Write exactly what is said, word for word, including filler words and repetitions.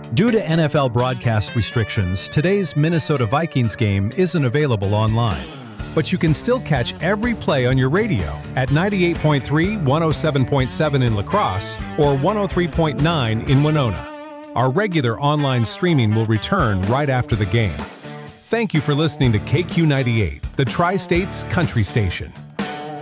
Due to N F L broadcast restrictions, today's Minnesota Vikings game isn't available online. But you can still catch every play on your radio at ninety-eight point three, one oh seven point seven in La Crosse or one oh three point nine in Winona. Our regular online streaming will return right after the game. Thank you for listening to K Q ninety-eight, the Tri-State's country station.